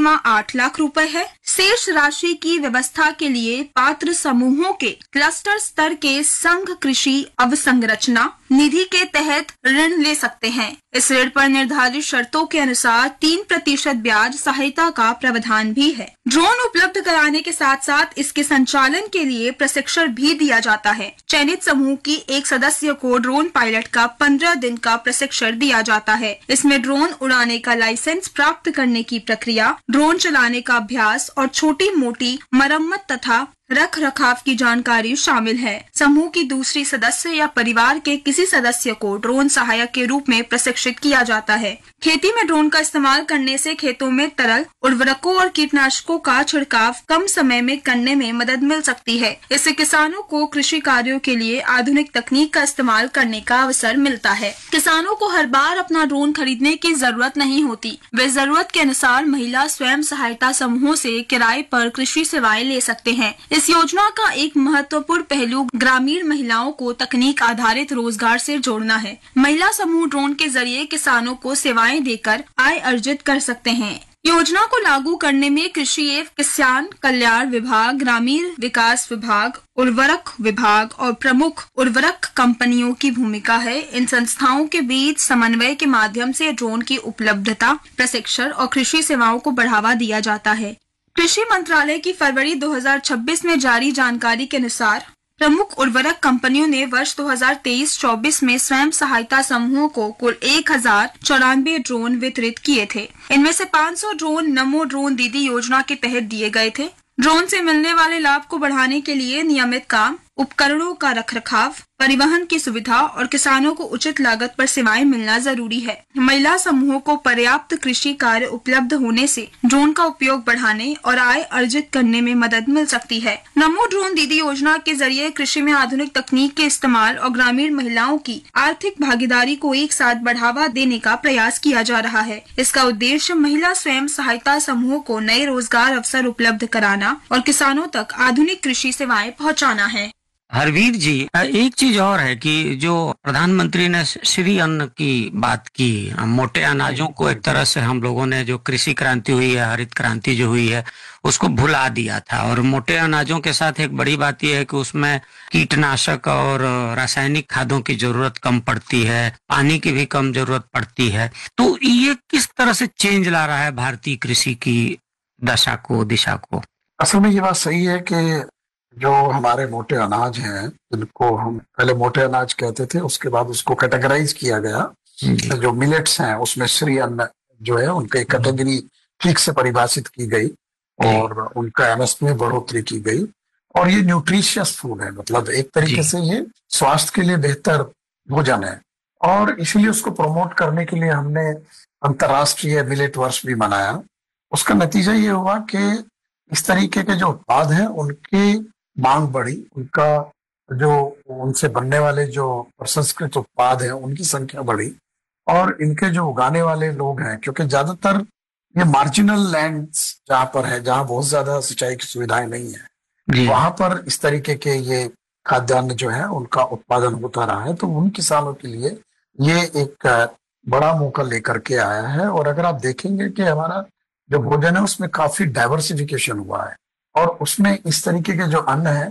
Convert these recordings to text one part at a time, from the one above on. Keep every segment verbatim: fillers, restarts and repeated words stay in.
सीमा आठ लाख रुपए है। शेष राशि की व्यवस्था के लिए पात्र समूहों के क्लस्टर स्तर के संघ कृषि अवसंरचना निधि के तहत ऋण ले सकते हैं। इस ऋण पर निर्धारित शर्तों के अनुसार तीन प्रतिशत ब्याज सहायता का प्रावधान भी है। ड्रोन उपलब्ध कराने के साथ साथ इसके संचालन के लिए प्रशिक्षण भी दिया जाता है। चयनित समूह की एक सदस्य को ड्रोन पायलट का पंद्रह दिन का प्रशिक्षण दिया जाता है। इसमें ड्रोन उड़ाने का लाइसेंस प्राप्त करने की प्रक्रिया, ड्रोन चलाने का अभ्यास और छोटी मोटी मरम्मत तथा रख रखाव की जानकारी शामिल है। समूह की दूसरी सदस्य या परिवार के किसी सदस्य को ड्रोन सहायक के रूप में प्रशिक्षित किया जाता है। खेती में ड्रोन का इस्तेमाल करने से खेतों में तरल उर्वरकों और कीटनाशकों का छिड़काव कम समय में करने में मदद मिल सकती है। इससे किसानों को कृषि कार्यों के लिए आधुनिक तकनीक का इस्तेमाल करने का अवसर मिलता है। किसानों को हर बार अपना ड्रोन खरीदने की जरूरत नहीं होती। वे जरूरत के अनुसार महिला स्वयं सहायता समूहों से किराए पर कृषि सेवाएं ले सकते हैं। इस योजना का एक महत्वपूर्ण पहलू ग्रामीण महिलाओं को तकनीक आधारित रोजगार से जोड़ना है। महिला समूह ड्रोन के जरिए किसानों को सेवाएं देकर आय अर्जित कर सकते हैं। योजना को लागू करने में कृषि एवं किसान कल्याण विभाग, ग्रामीण विकास विभाग, उर्वरक विभाग और प्रमुख उर्वरक कंपनियों की भूमिका है। इन संस्थाओं के बीच समन्वय के माध्यम से ड्रोन की उपलब्धता, प्रशिक्षण और कृषि सेवाओं को बढ़ावा दिया जाता है। कृषि मंत्रालय की फरवरी दो हज़ार छब्बीस में जारी जानकारी के अनुसार प्रमुख उर्वरक कंपनियों ने वर्ष दो हज़ार तेईस चौबीस में स्वयं सहायता समूहों को कुल एक हजार चौरानवे ड्रोन वितरित किए थे। इनमें से पाँच सौ ड्रोन नमो ड्रोन दीदी योजना के तहत दिए गए थे। ड्रोन से मिलने वाले लाभ को बढ़ाने के लिए नियमित काम, उपकरणों का रखरखाव, परिवहन की सुविधा और किसानों को उचित लागत पर सेवाएं मिलना जरूरी है। महिला समूहों को पर्याप्त कृषि कार्य उपलब्ध होने से ड्रोन का उपयोग बढ़ाने और आय अर्जित करने में मदद मिल सकती है। नमो ड्रोन दीदी योजना के जरिए कृषि में आधुनिक तकनीक के इस्तेमाल और ग्रामीण महिलाओं की आर्थिक भागीदारी को एक साथ बढ़ावा देने का प्रयास किया जा रहा है। इसका उद्देश्य महिला स्वयं सहायता समूहों को नए रोजगार अवसर उपलब्ध कराना और किसानों तक आधुनिक कृषि सेवाएं पहुँचाना है। हरवीर जी, एक चीज और है कि जो प्रधानमंत्री ने श्री अन्न की बात की, मोटे अनाजों को एक तरह से हम लोगों ने जो कृषि क्रांति हुई है, हरित क्रांति जो हुई है, उसको भुला दिया था। और मोटे अनाजों के साथ एक बड़ी बात यह है कि उसमें कीटनाशक और रासायनिक खादों की जरूरत कम पड़ती है, पानी की भी कम जरूरत पड़ती है। तो ये किस तरह से चेंज ला रहा है भारतीय कृषि की दशा को, दिशा को? असल में ये बात सही है कि जो हमारे मोटे अनाज हैं, जिनको हम पहले मोटे अनाज कहते थे, उसके बाद उसको कैटेगराइज किया गया। जो मिलेट्स हैं उसमें श्री अन्न जो है उनकी कैटेगरी ठीक से परिभाषित की गई और उनका एमएसपी में बढ़ोतरी की गई। और ये न्यूट्रिशियस फूड है, मतलब एक तरीके से ये स्वास्थ्य के लिए बेहतर भोजन है। और इसलिए उसको प्रमोट करने के लिए हमने अंतर्राष्ट्रीय मिलेट वर्ष भी मनाया। उसका नतीजा ये हुआ कि इस तरीके के जो उत्पाद हैं उनकी मांग बढ़ी, उनका जो उनसे बनने वाले जो प्रसंस्कृत उत्पाद हैं उनकी संख्या बढ़ी और इनके जो उगाने वाले लोग हैं, क्योंकि ज्यादातर ये मार्जिनल लैंड्स जहाँ पर है, जहाँ बहुत ज्यादा सिंचाई की सुविधाएं नहीं है, वहां पर इस तरीके के ये खाद्यान्न जो है उनका उत्पादन होता रहा है। तो उन किसानों के लिए ये एक बड़ा मौका लेकर के आया है। और अगर आप देखेंगे कि हमारा जो भोजन है उसमें काफी डाइवर्सिफिकेशन हुआ है और उसमें इस तरीके के जो अन्न है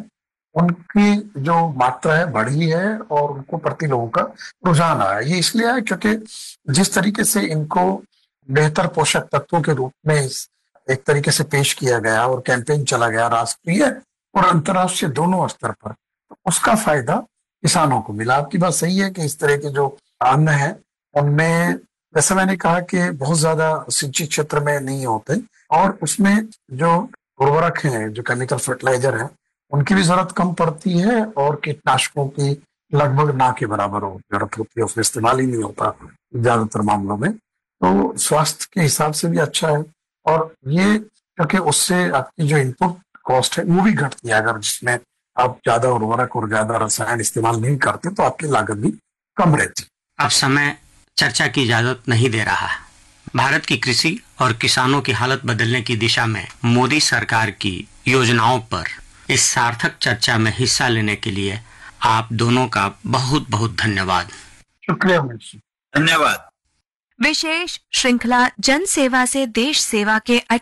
उनकी जो मात्रा है बढ़ी है और उनको प्रति लोगों का रुझान आया। ये इसलिए है क्योंकि जिस तरीके से इनको बेहतर पोषक तत्वों के रूप में एक तरीके से पेश किया गया और कैंपेन चला गया राष्ट्रीय और अंतर्राष्ट्रीय दोनों स्तर पर, तो उसका फायदा किसानों को मिला। आपकी बात सही है कि इस तरह के जो अन्न है उनमें, जैसे मैंने कहा कि बहुत ज्यादा सिंचित क्षेत्र में नहीं होते और उसमें जो उर्वरक हैं, जो केमिकल फर्टिलाइजर हैं, उनकी भी जरूरत कम पड़ती है और कीटनाशकों की लगभग ना के बराबर हो जरूरत होती है, उसमें इस्तेमाल ही नहीं होता ज्यादातर मामलों में। तो स्वास्थ्य के हिसाब से भी अच्छा है और ये क्योंकि उससे आपकी जो इनपुट कॉस्ट है वो भी घटती है। अगर जिसमें आप ज्यादा उर्वरक और ज्यादा रसायन इस्तेमाल नहीं करते तो आपकी लागत भी कम रहती। अब समय चर्चा की इजाजत नहीं दे रहा। भारत की कृषि और किसानों की हालत बदलने की दिशा में मोदी सरकार की योजनाओं पर इस सार्थक चर्चा में हिस्सा लेने के लिए आप दोनों का बहुत बहुत धन्यवाद। शुक्रिया। धन्यवाद। विशेष श्रृंखला जन सेवा से देश सेवा के